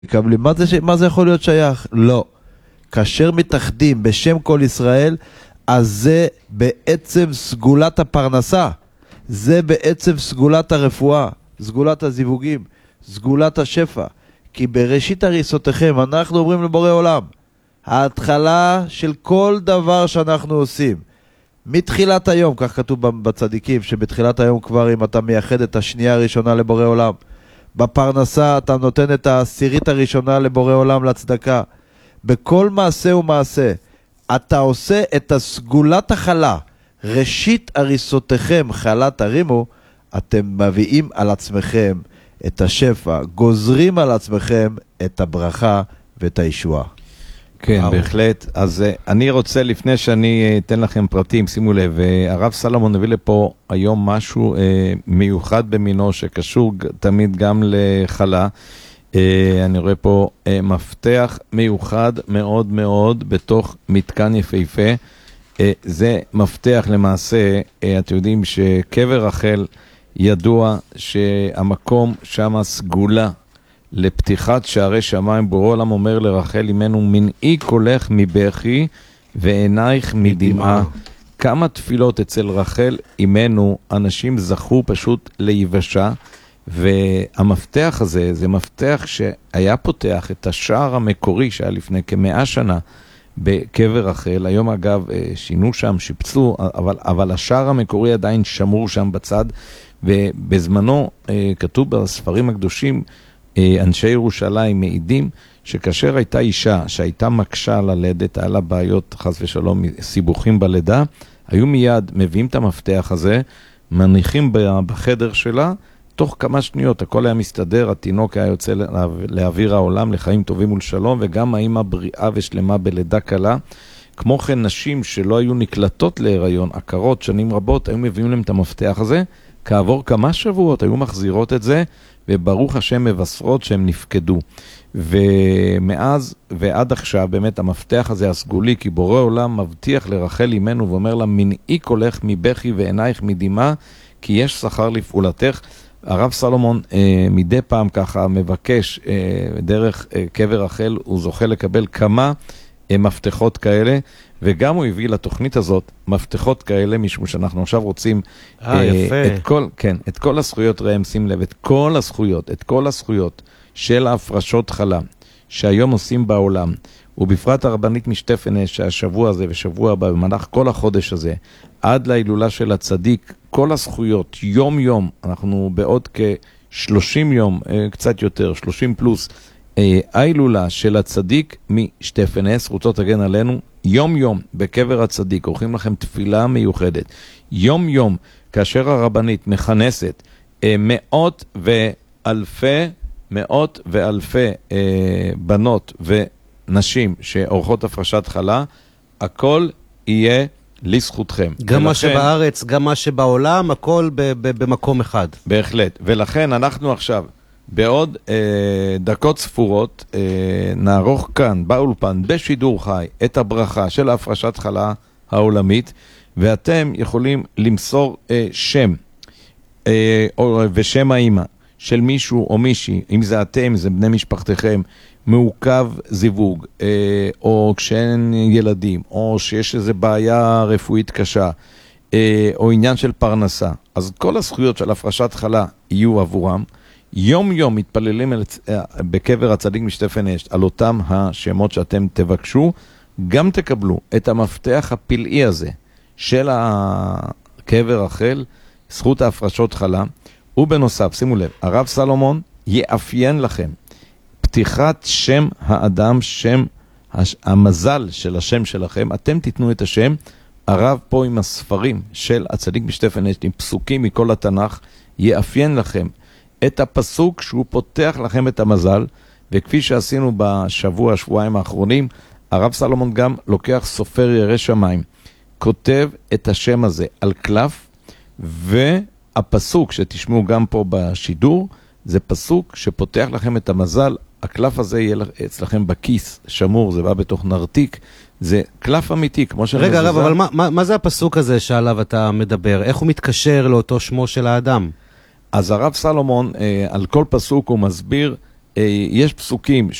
מקבלים. מה זה יכול להיות שייך? לא. כאשר מתאחדים בשם כל ישראל, אז זה בעצם סגולת הפרנסה. זה בעצם סגולת הרפואה, סגולת הזיווגים, סגולת השפע. כי בראשית הריסותיכם אנחנו אומרים לבורא עולם, ההתחלה של כל דבר שאנחנו עושים, מתחילת היום, כך כתוב בצדיקים, שבתחילת היום כבר אם אתה מייחד את השנייה הראשונה לבורא עולם, בפרנסה אתה נותן את העשירית הראשונה לבורא עולם לצדקה, בכל מעשה ומעשה אתה עושה את הסגולת החלה, ראשית הריסותיכם חלה תרימו, אתם מביאים על עצמכם את השפע, גוזרים על עצמכם את הברכה ואת הישועה. כן, בהחלט. אז אני רוצה, לפני שאני אתן לכם פרטים, שימו לב, הרב סלומון הביא לפה היום משהו מיוחד במינו, שקשור תמיד גם לחלה. אני רואה פה מפתח מיוחד מאוד מאוד בתוך מתקן יפהפה. זה מפתח למעשה, אתם יודעים שקבר רחל ידוע שהמקום שם סגולה לפתיחת שערי שמיים. בורא עולם אומר לרחל אמנו, מנעי קולך מבכי ועינייך מדמעה. כמה תפילות אצל רחל אמנו, אנשים זכו פשוט להיוושע, והמפתח הזה זה מפתח שהיה פותח את השער המקורי שהיה לפני כ100 שנה בקבר רחל. היום אגב שינו שם, שיפצו, אבל השער המקורי עדיין שמור שם בצד, ובזמנו כתוב בספרים הקדושים, אנשי ירושלים מעידים שכאשר הייתה אישה שהייתה מקשה ללדת, היה לה בעיות חס ושלום, סיבוכים בלידה, היו מיד מביאים את המפתח הזה, מניחים בחדר שלה, תוך כמה שניות הכל היה מסתדר, התינוק היה יוצא לאוויר העולם, לחיים טובים ולשלום, וגם האמא בריאה ושלמה בלידה קלה. כמו כן נשים שלא היו נקלטות להיריון, עקרות שנים רבות, היו מביאים להם את המפתח הזה, כעבור כמה שבועות היו מחזירות את זה, וברוך השם מבשרות שהם נפקדו. ומאז ועד עכשיו באמת המפתח הזה הסגולי, כי בורא עולם מבטיח לרחל אמנו ואומר לה, מנעי קולך מבכי ועינייך מדמעה, כי יש שכר לפעולתך. הרב סלומון מדי פעם ככה מבקש דרך קבר רחל, הוא זוכה לקבל כמה מפתחות כאלה, וגם הוא הביא לתוכנית הזאת מפתחות כאלה, משום שאנחנו עכשיו רוצים את כל הזכויות, רהם, שים לב, את כל הזכויות של ההפרשות חלה שהיום עושים בעולם, ובפרט הרבנית משטפנס שהשבוע הזה ושבוע הבא, במהלך כל החודש הזה, עד להילולה של הצדיק, כל הזכויות, יום יום, אנחנו בעוד כ-30 יום, קצת יותר, 30 פלוס, ההילולה של הצדיק משטפנס, זכותו תגן עלינו, יום יום בקבר הצדיק, עורכים לכם תפילה מיוחדת, יום יום, כאשר הרבנית מכנסת מאות ואלפי בנות ונשים שעורכות הפרשת חלה, הכל יהיה לזכותכם. גם מה שבארץ, גם מה שבעולם, הכל במקום אחד. בהחלט, ולכן אנחנו עכשיו בעוד דקות ספורות נערוך כאן באולפן בשידור חי את הברכה של ההפרשת חלה העולמית, ואתם יכולים למסור שם ושם האמא של מישהו או מישהי, אם זה אתם, זה בני משפחתכם, מעוכב זיווג, או כשאין ילדים, או שיש איזו בעיה רפואית קשה, או עניין של פרנסה, אז כל הזכויות של הפרשת חלה יהיו עבורם. יום יום מתפללים בקבר הצדיק משטפנס על אותם השמות שאתם תבקשו, גם תקבלו את המפתח הפלאי הזה של הקבר רחל, זכות ההפרשות חלה. ובנוסף, שימו לב, הרב סלומון יאפיין לכם פתיחת שם האדם, שם המזל של השם שלכם, אתם תיתנו את השם, הרב פה עם הספרים של הצדיק משטפנס, עם פסוקים מכל התנ"ך, יאפיין לכם את הפסוק שהוא פותח לכם את המזל, וכפי שעשינו שבועיים האחרונים, הרב סלומון גם לוקח סופר ירא שמיים, כותב את השם הזה על קלף, והפסוק שתשמעו גם פה בשידור, זה פסוק שפותח לכם את המזל. הקלף הזה יהיה אצלכם בכיס, שמור, זה בא בתוך נרתיק, זה קלף אמיתי, כמו שאני רגע, רב, אבל מה זה הפסוק הזה שעליו אתה מדבר? איך הוא מתקשר לאותו שמו של האדם? אז הרב סלומון, על כל פסוק הוא מסביר יש פסוקים